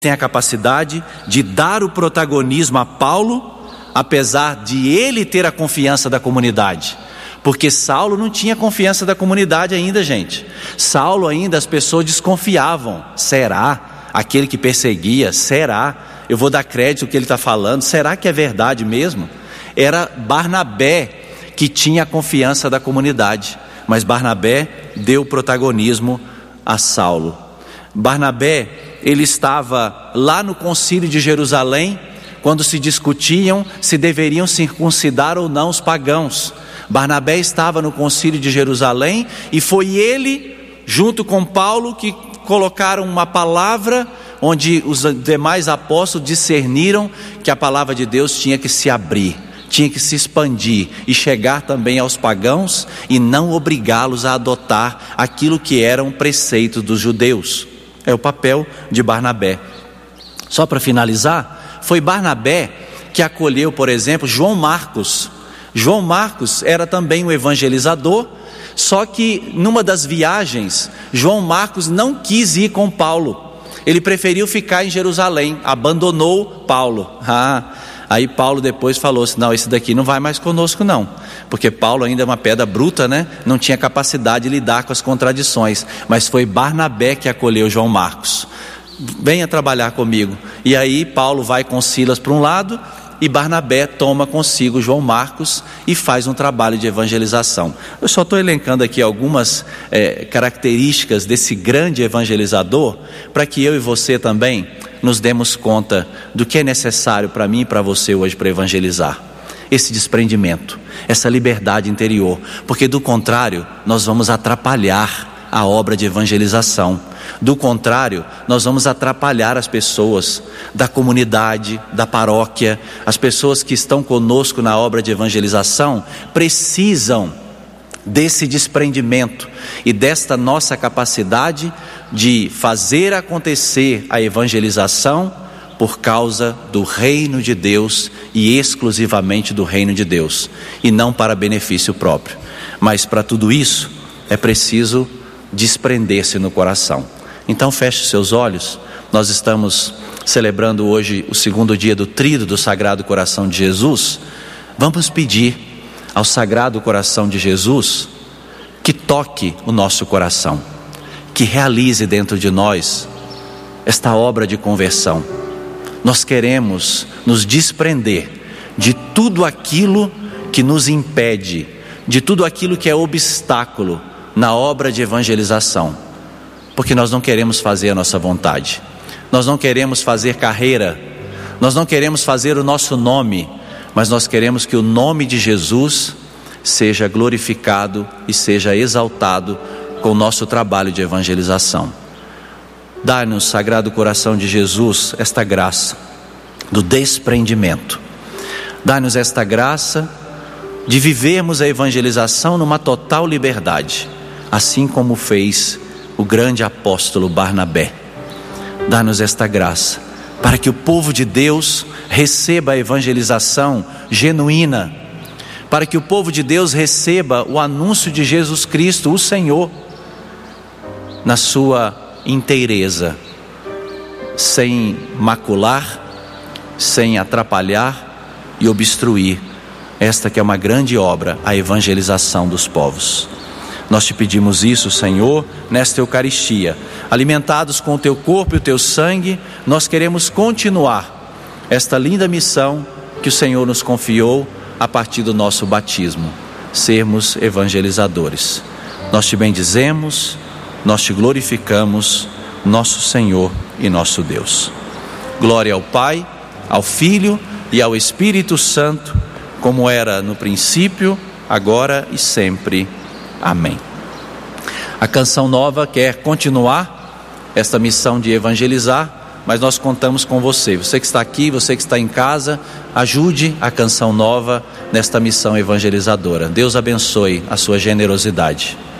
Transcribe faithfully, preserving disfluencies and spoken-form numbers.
tem a capacidade de dar o protagonismo a Paulo, apesar de ele ter a confiança da comunidade. Porque Saulo não tinha confiança da comunidade ainda, gente. Saulo ainda, as pessoas desconfiavam. Será? Aquele que perseguia, será? Eu vou dar crédito ao que ele está falando, será que é verdade mesmo? Era Barnabé que tinha a confiança da comunidade, mas Barnabé deu protagonismo a Saulo. Barnabé, ele estava lá no concílio de Jerusalém, quando se discutiam se deveriam circuncidar ou não os pagãos. Barnabé estava no concílio de Jerusalém e foi ele, junto com Paulo, que colocaram uma palavra onde os demais apóstolos discerniram que a palavra de Deus tinha que se abrir, tinha que se expandir e chegar também aos pagãos e não obrigá-los a adotar aquilo que eram preceitos dos judeus. É o papel de Barnabé. Só para finalizar, foi Barnabé que acolheu, por exemplo, João Marcos. João Marcos era também um evangelizador, só que numa das viagens, João Marcos não quis ir com Paulo. Ele preferiu ficar em Jerusalém, abandonou Paulo. Ah, aí Paulo depois falou assim, não, esse daqui não vai mais conosco não, porque Paulo ainda é uma pedra bruta, né? Não tinha capacidade de lidar com as contradições, mas foi Barnabé que acolheu João Marcos. Venha trabalhar comigo. E aí Paulo vai com Silas para um lado e Barnabé toma consigo João Marcos e faz um trabalho de evangelização. Eu só estou elencando aqui algumas é, características desse grande evangelizador, para que eu e você também nos demos conta do que é necessário para mim e para você hoje para evangelizar. Esse desprendimento, essa liberdade interior, porque do contrário nós vamos atrapalhar a obra de evangelização. Do contrário, nós vamos atrapalhar as pessoas da comunidade, da paróquia. As pessoas que estão conosco na obra de evangelização precisam desse desprendimento e desta nossa capacidade de fazer acontecer a evangelização por causa do reino de Deus e exclusivamente do reino de Deus, e não para benefício próprio. Mas para tudo isso é preciso desprender-se no coração. Então feche seus olhos. Nós estamos celebrando hoje o segundo dia do tríduo do Sagrado Coração de Jesus. Vamos pedir ao Sagrado Coração de Jesus que toque o nosso coração, que realize dentro de nós esta obra de conversão. Nós queremos nos desprender de tudo aquilo que nos impede, de tudo aquilo que é obstáculo na obra de evangelização, porque nós não queremos fazer a nossa vontade, nós não queremos fazer carreira, nós não queremos fazer o nosso nome, mas nós queremos que o nome de Jesus seja glorificado e seja exaltado com o nosso trabalho de evangelização. Dá-nos, Sagrado Coração de Jesus, esta graça do desprendimento. Dá-nos esta graça de vivermos a evangelização numa total liberdade, assim como fez o grande apóstolo Barnabé. Dá-nos esta graça para que o povo de Deus receba a evangelização genuína, para que o povo de Deus receba o anúncio de Jesus Cristo, o Senhor, na sua inteireza, sem macular, sem atrapalhar e obstruir esta que é uma grande obra, a evangelização dos povos. Nós te pedimos isso, Senhor, nesta Eucaristia. Alimentados com o teu corpo e o teu sangue, nós queremos continuar esta linda missão que o Senhor nos confiou a partir do nosso batismo, sermos evangelizadores. Nós te bendizemos, nós te glorificamos, nosso Senhor e nosso Deus. Glória ao Pai, ao Filho e ao Espírito Santo, como era no princípio, agora e sempre. Amém. A Canção Nova quer continuar esta missão de evangelizar, mas nós contamos com você. Você que está aqui, você que está em casa, ajude a Canção Nova nesta missão evangelizadora. Deus abençoe a sua generosidade.